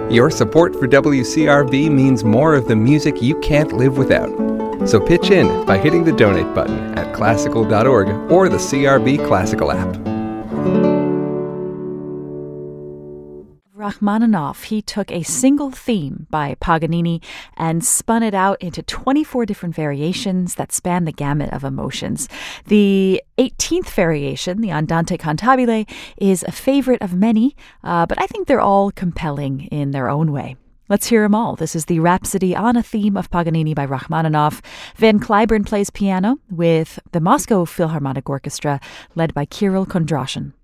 Your support for WCRB means more of the music you can't live without. So pitch in by hitting the donate button at classical.org or the CRB Classical app. Rachmaninoff, he took a single theme by Paganini and spun it out into 24 different variations that span the gamut of emotions. The 18th variation, the Andante Cantabile, is a favorite of many, but I think they're all compelling in their own way. Let's hear them all. This is the Rhapsody on a Theme of Paganini by Rachmaninoff. Van Cliburn plays piano with the Moscow Philharmonic Orchestra led by Kirill Kondrashin.